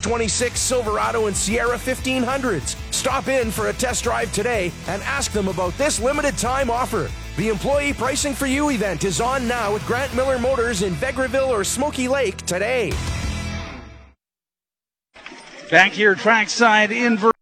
2026 Silverado and Sierra 1500s. Stop in for a test drive today and ask them about this limited time offer. The Employee Pricing for You event is on now at Grant Miller Motors in Vegreville or Smoky Lake today. Back here trackside in